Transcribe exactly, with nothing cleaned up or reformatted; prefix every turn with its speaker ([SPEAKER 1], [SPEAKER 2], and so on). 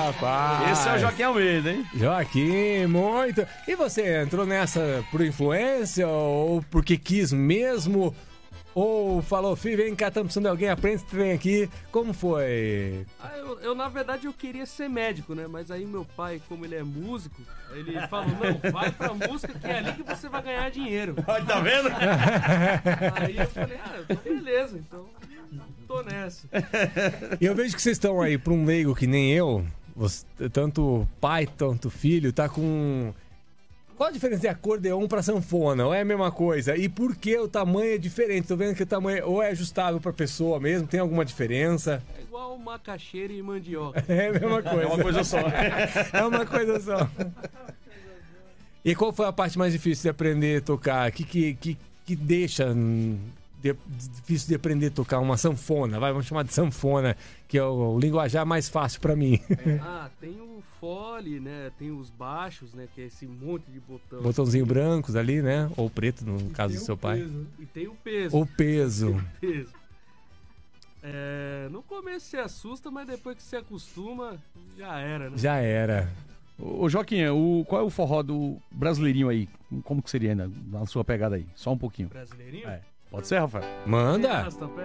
[SPEAKER 1] rapaz.
[SPEAKER 2] Esse é o Joaquim Almeida, hein?
[SPEAKER 1] Joaquim, muito. E você entrou nessa por influência ou porque quis mesmo? Ou falou, filho, vem cá, estamos precisando de alguém, aprende esse trem aqui. Como foi?
[SPEAKER 3] Ah, eu, eu, na verdade, eu queria ser médico, né? Mas aí meu pai, como ele é músico, ele falou, não, vai pra música que é ali que você vai ganhar dinheiro.
[SPEAKER 2] Tá vendo?
[SPEAKER 3] Aí eu falei, ah, então beleza, então tô nessa.
[SPEAKER 1] E eu vejo que vocês estão aí, para um leigo que nem eu, você, tanto pai, tanto filho, tá com... Qual a diferença de acordeon para sanfona? Ou é a mesma coisa? E por que o tamanho é diferente? Tô vendo que o tamanho ou é ajustável para pessoa mesmo, tem alguma diferença?
[SPEAKER 3] É igual macaxeira e mandioca.
[SPEAKER 1] É a mesma coisa.
[SPEAKER 2] É uma coisa só.
[SPEAKER 1] É uma coisa só. E qual foi a parte mais difícil de aprender a tocar? O que, que, que, que deixa de, difícil de aprender a tocar uma sanfona? Vai, vamos chamar de sanfona, que é o, o linguajar mais fácil para mim.
[SPEAKER 3] Ah, tem o fole, né? Tem os baixos, né? Que é esse monte de botão.
[SPEAKER 1] Botãozinho brancos ali, né? Ou preto, no caso do seu pai.
[SPEAKER 3] Peso. E tem o peso.
[SPEAKER 1] O peso.
[SPEAKER 3] Tem o peso. É, no começo você assusta, mas depois que você acostuma, já era, né?
[SPEAKER 1] Já era.
[SPEAKER 2] Ô Joaquim, o, qual é o forró do brasileirinho aí? Como que seria ainda, na sua pegada aí? Só um pouquinho.
[SPEAKER 3] Brasileirinho?
[SPEAKER 2] É. Pode ser, Rafael?
[SPEAKER 1] Manda!
[SPEAKER 3] Arrasta o pé.